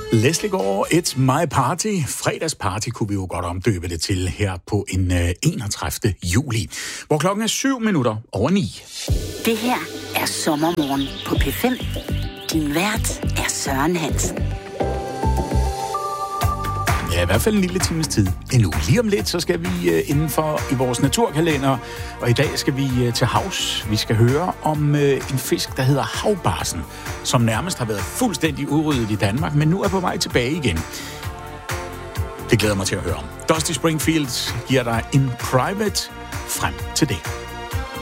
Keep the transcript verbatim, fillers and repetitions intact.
Leslie Gore, It's My Party. Fredagsparty kunne vi jo godt omdøbe det til her på en øh, enogtredivte juli, hvor klokken er syv minutter over ni. Det her er Sommermorgen på P fem. Din vært er Søren Hansen. Ja, i hvert fald en lille times tid endnu. Lige om lidt, så skal vi uh, indenfor i vores naturkalender, og i dag skal vi uh, til havs. Vi skal høre om uh, en fisk, der hedder havbarsen, som nærmest har været fuldstændig udryddet i Danmark, men nu er på vej tilbage igen. Det glæder mig til at høre om. Dusty Springfield giver dig en private frem til det.